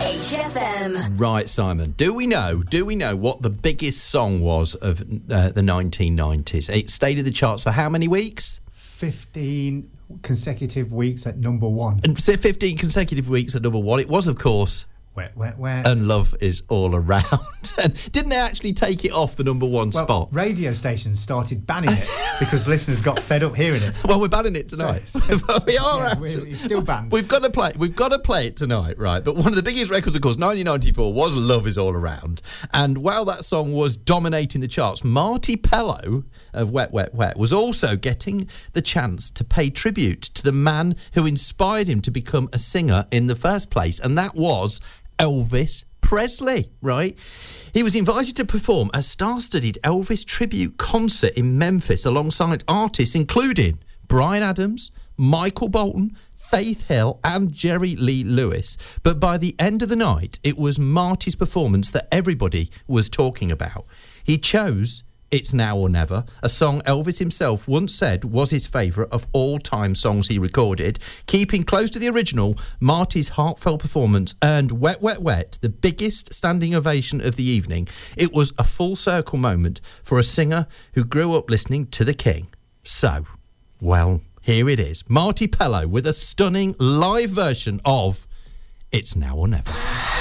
HFM. Right, Simon. Do we know what the biggest song was of the 1990s? It stayed in the charts for how many weeks? 15 consecutive weeks at number one. And 15 consecutive weeks at number one. It was, of course... Wet, wet, wet. And Love Is All Around. And didn't they actually take it off the number one spot? Radio stations started banning it because listeners got fed up hearing it. Well, we're banning it tonight. We are actually. It's still banned. We've got to play it tonight, right? But one of the biggest records, of course, 1994 was Love Is All Around. And while that song was dominating the charts, Marty Pellow of Wet, Wet, Wet was also getting the chance to pay tribute to the man who inspired him to become a singer in the first place. And that was Elvis Presley, right? He was invited to perform a star-studded Elvis tribute concert in Memphis alongside artists including Bryan Adams, Michael Bolton, Faith Hill and Jerry Lee Lewis. But by the end of the night, it was Marty's performance that everybody was talking about. He chose It's Now or Never, a song Elvis himself once said was his favourite of all-time songs he recorded. Keeping close to the original, Marty's heartfelt performance earned Wet, Wet, Wet the biggest standing ovation of the evening. It was a full-circle moment for a singer who grew up listening to the King. So, well, here it is. Marty Pellow with a stunning live version of It's Now or Never.